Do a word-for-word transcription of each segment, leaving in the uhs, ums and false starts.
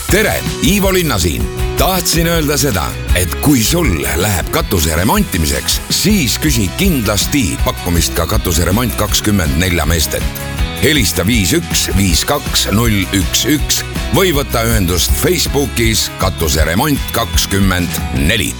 tere, Ivo Linna siin. Tahtsin öelda seda, et kui sul läheb katuse remontimiseks, siis küsi kindlasti pakkumist ka katuseremont kakskümmend neli meestet. Helista viis üks viis kaks null üks üks või võta ühendust Facebookis katuseremont kakskümmend neli.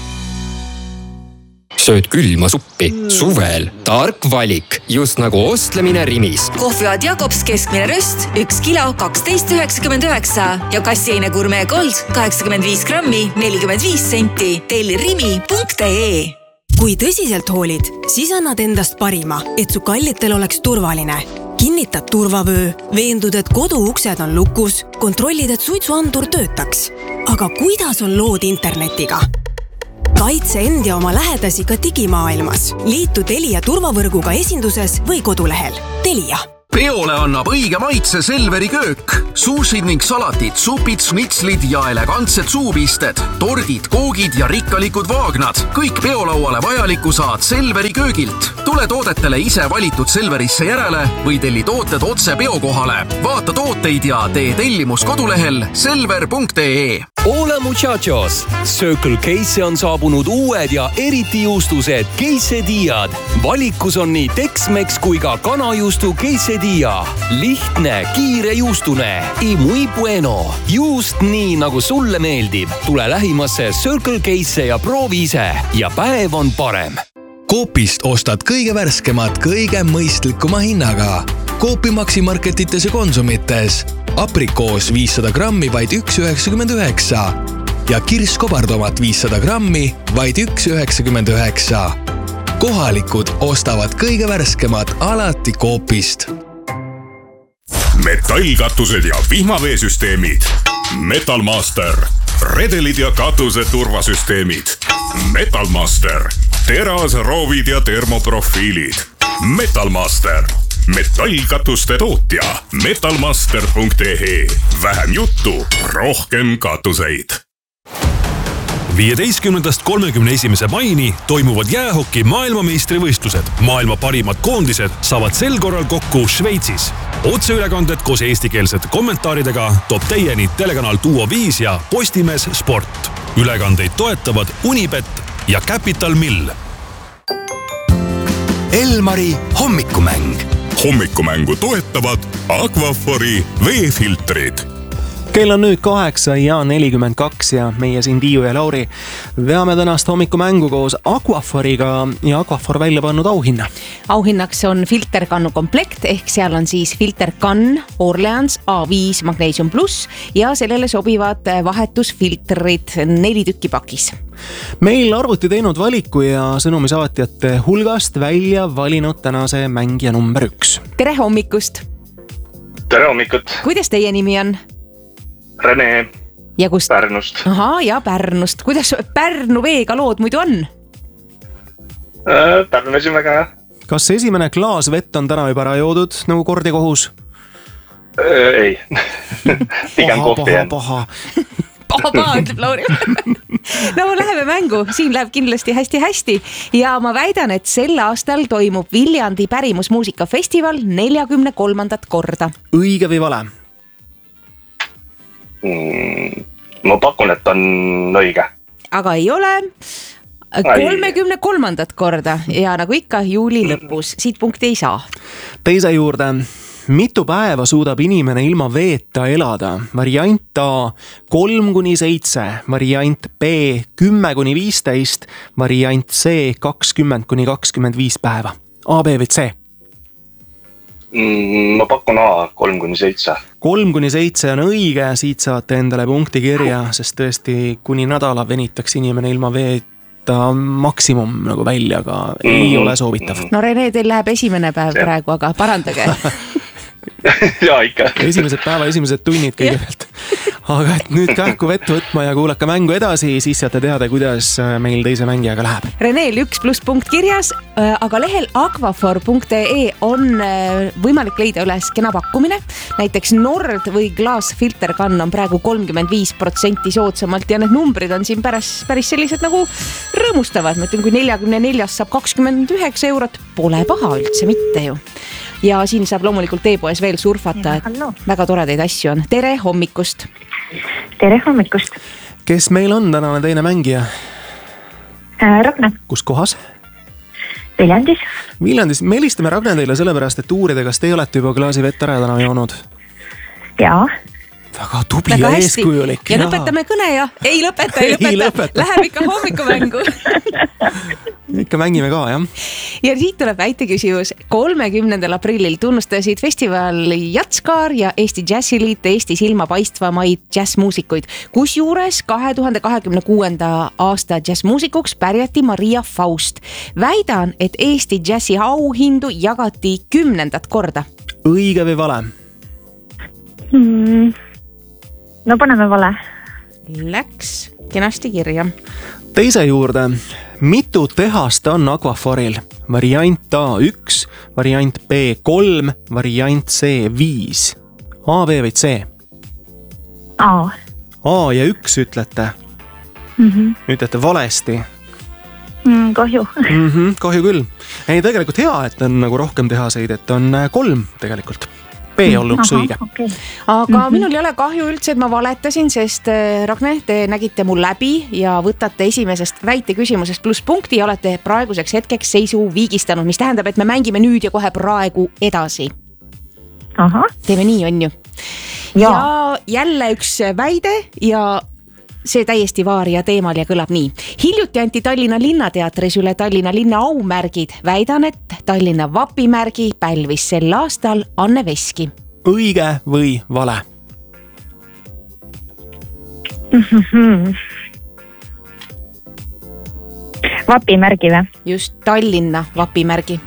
Sööd külma suppi suvel, tark valik, just nagu ostlemine Rimis. Kohvivad Jakobs keskmine röst, üks kilo, kaksteist üheksakümmend üheksa ja kassiine Gourmet Gold, kaheksakümmend viis grammi, nelikümmend viis senti. Telli rimi punkt ee. Kui tõsiselt hoolid, siis annad endast parima, et su kallitel oleks turvaline. Kinnitad turvavöö, veendud, et kodu uksed on lukus, kontrollid, et suitsuandur töötaks. Aga kuidas on lood internetiga? Kaitse end ja oma lähedasi ka digimaailmas. Liitu Telia turvavõrguga esinduses või kodulehel. Telia. Peole annab õige maitse Selveri köök. Suusid ning salatid, supid, snitslid ja elegantsed suupisted, tordid, koogid ja rikkalikud vaagnad. Kõik peolauale vajaliku saad Selveri köögilt. Tule toodetele ise valitud Selverisse järele või telli tooted otse peokohale. Vaata tooteid ja tee tellimus kodulehel selver punkt ee. Ole muchachos! Circle K'sse on saabunud uued ja eriti juustused quesadillad. Valikus on nii Tex-Mex kui ka kanajuustu quesadilla. Lihtne, kiire juustune. I muy bueno. Juust nii, nagu sulle meeldib. Tule lähimasse Circle K'sse ja proovi ise. Ja päev on parem. Coopist ostad kõige värskemat, kõige mõistlikuma hinnaga. Coopi maksimarketites ja konsumites. Aprikoos viissada grammi vaid üks üheksakümmend üheksa ja kirskobartomat viissada grammi vaid üks üheksakümmend üheksa. Kohalikud ostavad kõige värskemat alati Coopist. Metallkatused ja vihmaveesüsteemid. Metalmaster. Redelid ja katuse turvasüsteemid. Metalmaster. Teras, roovid ja termoprofiilid. Metalmaster. Metallkatuste tootja metalmaster punkt ee. Vähem juttu, rohkem katuseid. viieteistkümnendast kolmekümne esimese maini toimuvad jäähoki maailmameistrivõistlused. Maailma parimad koondised saavad sel korral kokku Šveitsis. Otseülekanded koos eestikeelsete kommentaaridega toob teieni telekanal Duo viis ja Postimees Sport. Ülekandeid toetavad Unibet ja Capital Mill. Elmari hommikumäng. Hommikumängu toetavad Aquafori veefiltrid. Kell on nüüd kaheksa ja nelikümmend kaks ja meie siin Tiiu ja Lauri veame tänast hommikumängu koos Aquaforiga ja Aquafor välja pannud auhinna. Auhinnaks on filterkannu komplekt ehk seal on siis filterkann Orleans A viis Magnesium Plus ja sellele sobivad vahetusfiltrid neli tükki pakis. Meil arvuti teinud valiku ja sõnumisaatjate hulgast välja valinud tänase mängija number üks. Tere hommikust! Tere hommikut! Kuidas teie nimi on? Rene ja kust? Pärnust. Aha, ja Pärnust. Kuidas Pärnu veega lood muidu on? Pärnu vesi väga hea. Kas esimene klaas vett on täna juba ära joodud nagu kord ja kohus? Ei. Pigem kohvi jään. Paha, paha. Paha, paha, ütleb Lauri. No läheme mängu, siin läheb kindlasti hästi-hästi ja ma väidan, et sel aastal toimub Viljandi pärimusmuusikafestival neljakümne kolmandat korda. Õige või vale? Mm, ma pakun, et on õige. Aga ei ole. kolmekümne kolmandat korda ja nagu ikka juuli lõpus, siit punkti ei saa. Teise juurde. Mitu päeva suudab inimene ilma veeta elada? Variant A kolm kuni seitse, variant B kümme kuni viisteist, variant C kakskümmend kuni kakskümmend viis päeva. A, B või C? Mm, ma pakun A kolm kuni seitse. kolm kuni seitse on õige, siit saate endale punkti kirja, sest tõesti kuni nädala venitaks inimene ilma veeta maksimum nagu välja, aga mm-hmm. ei ole soovitav. No Rene, teil läheb esimene päev See. praegu, aga parandage. Ja ikka. Esimesed päeva, esimesed tunnid kõigepealt. Aga et nüüd kähku vett võtma ja kuulake mängu edasi, siis saate teada, kuidas meil teise mängijaga läheb. Reneel üks pluss punkt kirjas, aga lehel aquafor punkt ee on võimalik leida üles kena pakkumine. Näiteks Nord või klaasfilterkann on praegu kolmkümmend viis protsenti soodsamalt ja need numbrid on siin päris, päris sellised nagu rõõmustavad. Ma ütlen, kui neljakümne neljast saab kakskümmend üheksa eurot, pole paha üldse mitte ju. Ja siin saab loomulikult e-poes veel surfata, et väga toredaid asju on. Tere hommikust! tere hommikust. Kes meil on tänane teine mängija? Ragne. Kus kohas? Viljandis. Viljandis. Me helistame Ragne teile sellepärast, et uurida, kas te olete juba klaasi vett ära täna joonud? Jaa. Väga tubli ja eeskujulik. Ja lõpetame kõne ja ei lõpeta, ei lõpeta. Ei lõpeta. Läheb ikka hommikumängu. Ikka mängime ka, jah. Ja siit tuleb väite küsimus. kolmekümnendal aprillil tunnustasid festival Jatskaar ja Eesti Jazziliit Eesti silmapaistvamaid jazzmuusikuid. Kus juures kahe tuhande kahekümne kuuenda aasta jazzmuusikuks pärjati Maria Faust. Väidan, et Eesti jazzi auhindu jagati kümnendat korda. Õige või vale? Hmm. No paneme vale. Läks kenasti kirja. Teise juurde. Mitu tehast on Aquaforil? Variant A üks, variant B kolm, variant C viis. A, B või C? A. A ja üks ütlete. Mm-hmm. Ütlete valesti. Mm, kahju. Mm-hmm, kahju küll. Ei, tegelikult hea, et on nagu rohkem tehaseid, et on kolm tegelikult. B olnuks õige. Okay. Aga mm-hmm. minul ei ole kahju üldse, et ma valetasin, sest Ragne, te nägite mul läbi ja võtate esimesest väite küsimusest pluss punkti ja olete praeguseks hetkeks seisu viigistanud, mis tähendab, et me mängime nüüd ja kohe praegu edasi. Aha. Teeme nii, on ju. Ja. ja jälle üks väide ja see täiesti vaaria teemal ja kõlab nii. Hiljuti anti Tallinna Linnateatris üle Tallinna linna aumärgid. Väidan, et Tallinna vapimärgi pälvis sel aastal Anne Veski. Õige või vale? Mm-hmm. Vapimärgi või? Just Tallinna vapimärgi.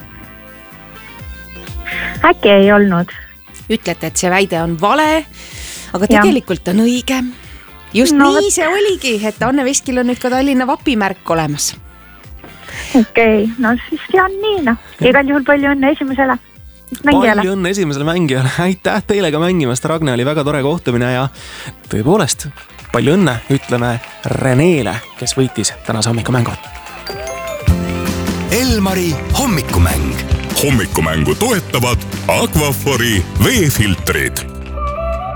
Äkki ei olnud. Ütlete, et see väide on vale, aga tegelikult ja. on õige. Just no, nii see oligi, et Anne Veskil on nüüd ka Tallinna vapimärk olemas. Okei, okay, no siis tean nii, noh. Igal juhul palju õnne esimesele mängijale. Palju õnne esimesele mängijale. Aitäh teile ka mängimast, Ragne, oli väga tore kohtumine ja tõepoolest, palju õnne ütleme Reneele, kes võitis tänase hommikumängu. Elmari hommikumäng. Hommikumängu toetavad Aquafori veefiltrid.